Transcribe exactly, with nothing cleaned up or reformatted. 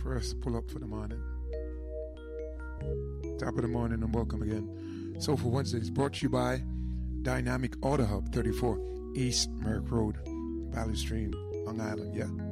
for us to pull up for the morning. Top of the morning and welcome again. Soulful Wednesdays brought to you by Dynamic Auto Hub, thirty-four East Merrick Road, Valley Stream, Long Island. Yeah.